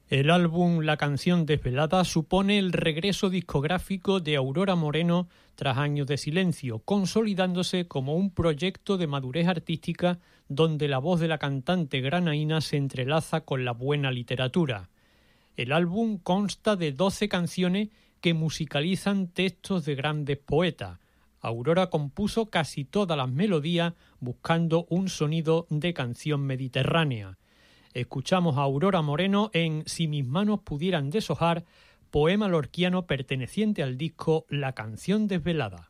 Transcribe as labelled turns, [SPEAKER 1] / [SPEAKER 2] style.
[SPEAKER 1] El álbum La canción desvelada supone el regreso discográfico de Aurora Moreno tras años de silencio, consolidándose como un proyecto de madurez artística donde la voz de la cantante granaína se entrelaza con la buena literatura. El álbum consta de 12 canciones que musicalizan textos de grandes poetas. Aurora compuso casi todas las melodías buscando un sonido de canción mediterránea. Escuchamos a Aurora Moreno en Si mis manos pudieran deshojar, poema lorquiano perteneciente al disco La canción desvelada.